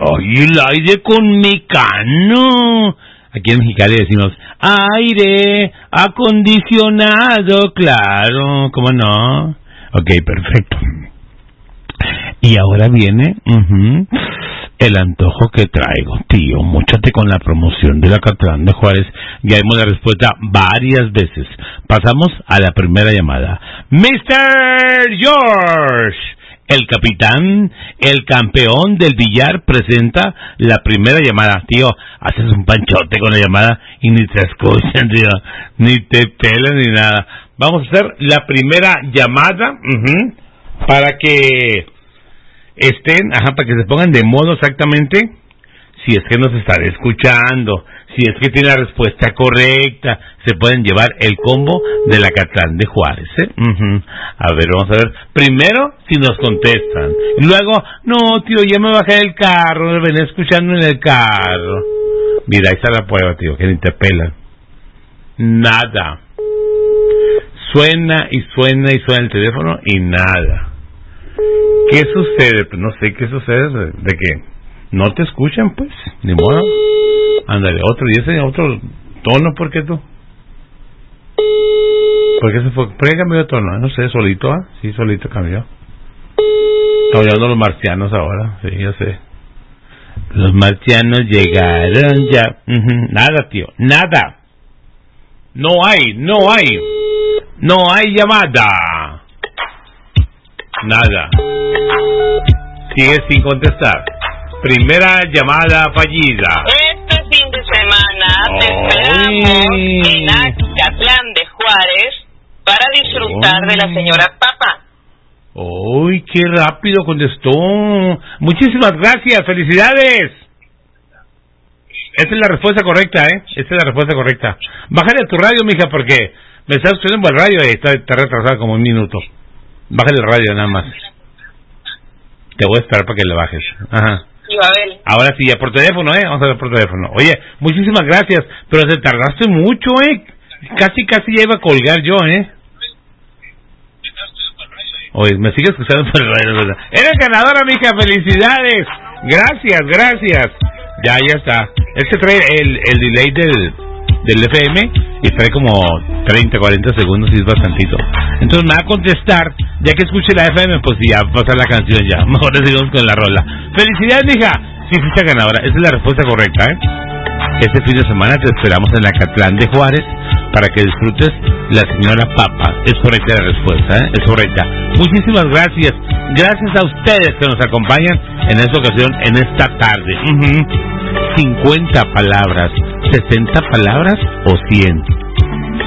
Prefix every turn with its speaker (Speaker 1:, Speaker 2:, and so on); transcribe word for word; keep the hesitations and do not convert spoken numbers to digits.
Speaker 1: Ay, el aire con Mecano. Aquí en Mexicali decimos aire acondicionado, claro, ¿cómo no? Ok, perfecto. Y ahora viene uh-huh, el antojo que traigo, tío. Móchate con la promoción de la Acatlán de Juárez. Ya dimos la respuesta varias veces. Pasamos a la primera llamada. mister George, el capitán, el campeón del billar, presenta la primera llamada. Tío, haces un panchote con la llamada y ni te escuchan, tío. Ni te pelan ni nada. Vamos a hacer la primera llamada uh-huh, para que estén, ajá, para que se pongan de modo exactamente, si es que nos están escuchando, si es que tiene la respuesta correcta, se pueden llevar el combo de la Acatlán de Juárez, ¿eh? Uh-huh. A ver, vamos a ver, primero, si nos contestan, y luego, no, tío, ya me bajé del carro, me venía escuchando en el carro. Mira, ahí está la prueba, tío, que ni te pelan. Nada. Suena y suena y suena el teléfono y nada. ¿Qué sucede? Pues no sé qué sucede, de, de que no te escuchan, pues, ni modo. Ándale, otro, y ese otro tono, ¿por qué tú? ¿Por qué se fue? ¿Por qué cambió de tono? No sé, solito, ¿ah? ¿eh? Sí, solito cambió. Estamos hablando de los marcianos ahora, sí, ya sé. Los marcianos llegaron ya. Uh-huh. Nada, tío, nada. No hay, no hay. No hay llamada. Nada. Sigue sin contestar. Primera llamada fallida.
Speaker 2: Este fin de semana te esperamos en Acatlán de Juárez para disfrutar oh. de la señora Papa.
Speaker 1: ¡Uy, qué rápido contestó! Muchísimas gracias, felicidades. Esa es la respuesta correcta, ¿eh? Esa es la respuesta correcta. Bájale a tu radio, mija, porque me estás escuchando en el radio y está, está retrasada como un minuto. Bájale el radio nada más. Te voy a esperar para que le bajes. Ajá.
Speaker 2: Sí, Babel.
Speaker 1: Ahora sí, ya por teléfono, ¿eh? Vamos a ver por teléfono. Oye, muchísimas gracias, pero te tardaste mucho, ¿eh? Casi, casi ya iba a colgar yo, ¿eh? Oye, me sigue escuchando por el radio, ¿verdad? Eres ganadora, mija, felicidades. Gracias, gracias. Ya, ya está. Es que trae el, el delay del, del F M y trae como treinta, cuarenta segundos y es bastantito. Entonces me va a contestar, ya que escuche la F M, pues ya va a pasar la canción ya. Mejor seguimos con la rola. Felicidades, mija. Sí, fuiste ganadora. Esa es la respuesta correcta, ¿eh? Este fin de semana te esperamos en la Acatlán de Juárez para que disfrutes la señora Papa. Es correcta la respuesta, ¿eh? Es correcta. Muchísimas gracias. Gracias a ustedes que nos acompañan en esta ocasión, en esta tarde. Uh-huh. cincuenta palabras, sesenta palabras o cien.